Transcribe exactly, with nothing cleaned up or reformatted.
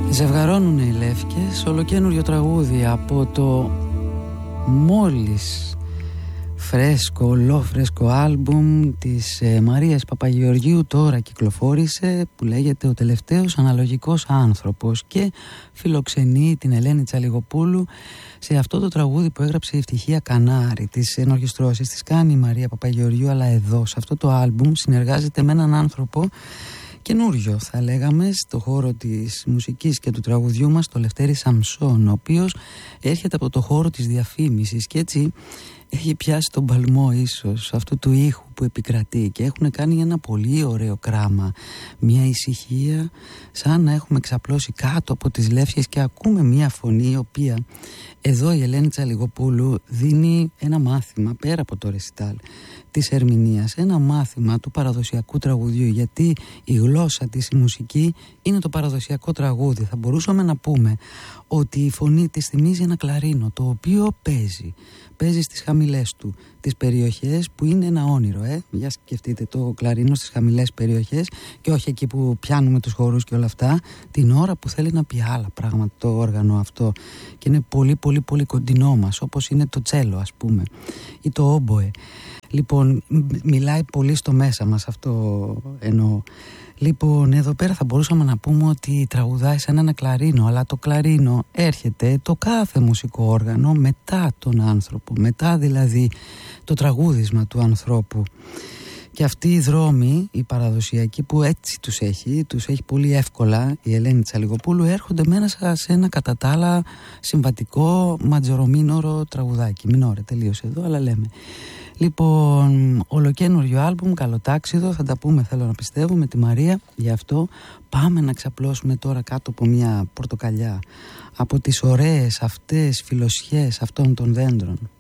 Ζευγαρώνουνε οι Λεύκες, ολοκαίνουργιο τραγούδι από το μόλις φρέσκο, ολόφρεσκο άλμπουμ της ε, Μαρίας Παπαγεωργίου, τώρα κυκλοφόρησε, που λέγεται «Ο τελευταίος αναλογικός άνθρωπος» και φιλοξενεί την Ελένη Τσαλιγοπούλου σε αυτό το τραγούδι που έγραψε η Ευτυχία Κανάρη. Τις ενορχιστρώσεις τις κάνει η Μαρία Παπαγεωργίου, αλλά εδώ σε αυτό το άλμπουμ συνεργάζεται με έναν άνθρωπο καινούριο, θα λέγαμε, στο χώρο της μουσικής και του τραγουδιού μας, το Λευτέρη Σαμσόν, ο οποίος έρχεται από το χώρο της διαφήμισης και έτσι έχει πιάσει τον παλμό ίσως αυτού του ήχου που επικρατεί και έχουν κάνει ένα πολύ ωραίο κράμα, μια ησυχία, σαν να έχουμε ξαπλώσει κάτω από τις Λεύκες και ακούμε μια φωνή η οποία εδώ η Ελένη Τσαλιγοπούλου δίνει ένα μάθημα πέρα από το ρεσιτάλ της ερμηνείας, ένα μάθημα του παραδοσιακού τραγουδιού, γιατί η γλώσσα της, η μουσική είναι το παραδοσιακό τραγούδι. Θα μπορούσαμε να πούμε ότι η φωνή της θυμίζει ένα κλαρίνο, το οποίο παίζει παίζει στις χαμηλές του τις περιοχές που είναι ένα όνειρο, ε. Για σκεφτείτε το κλαρίνο στις χαμηλές περιοχές και όχι εκεί που πιάνουμε τους χορούς και όλα αυτά, την ώρα που θέλει να πει άλλα πράγματα το όργανο αυτό και είναι πολύ πολύ πολύ κοντινό μας, όπως είναι το τσέλο ας πούμε ή το όμποε. Λοιπόν, μιλάει πολύ στο μέσα μας, αυτό εννοώ. Λοιπόν, εδώ πέρα θα μπορούσαμε να πούμε ότι τραγουδάει σαν ένα κλαρίνο, αλλά το κλαρίνο έρχεται το κάθε μουσικό όργανο μετά τον άνθρωπο, μετά δηλαδή το τραγούδισμα του ανθρώπου. Και αυτοί οι δρόμοι, οι παραδοσιακοί που έτσι τους έχει, τους έχει πολύ εύκολα η Ελένη Τσαλιγοπούλου, έρχονται μέσα σε ένα κατά τα άλλα συμβατικό ματζορομίνορο τραγουδάκι. Μινόρε, τελείωσε εδώ, αλλά λέμε. Λοιπόν, ολοκαίνουργιο άλμπουμ, καλοτάξιδο, θα τα πούμε θέλω να πιστεύω με τη Μαρία. Γι' αυτό πάμε να ξαπλώσουμε τώρα κάτω από μια πορτοκαλιά, από τις ωραίες αυτές φιλοσιές αυτών των δέντρων.